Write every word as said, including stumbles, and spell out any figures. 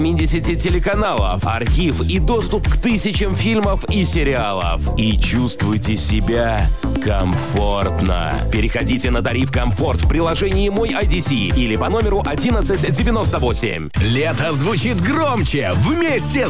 семидесяти телеканалов, архив и доступ к тысячам фильмов и сериалов. И чувствуйте себя комфортно. Переходите на тариф «Комфорт» в приложении «Мой ай ди си» или по номеру одиннадцать девяносто восемь. Лето звучит громче вместе